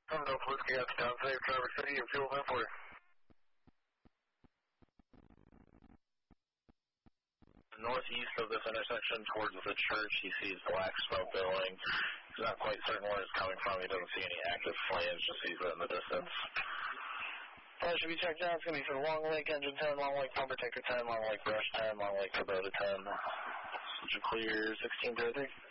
North Whiskey out to down safe, Traverse City, and fuel in for you. Northeast of this intersection towards the church, he sees black smoke billowing. He's not quite certain where it's coming from. He doesn't see any active flames, just sees it in the distance. Should be checked out. It's going to be for Long Lake Engine 10, Long Lake Pumper Taker 10, Long Lake Brush 10, Long Lake Kubota 10. Such a clear 1633.